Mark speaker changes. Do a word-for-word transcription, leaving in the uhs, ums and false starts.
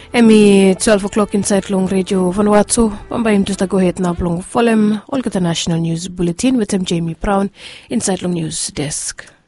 Speaker 1: Emi twelve o'clock inside Long Radio Vanuatu. Pambayim just go ahead now Long Folem. All get the National News Bulletin with M. Jamie Brown inside Long News Desk.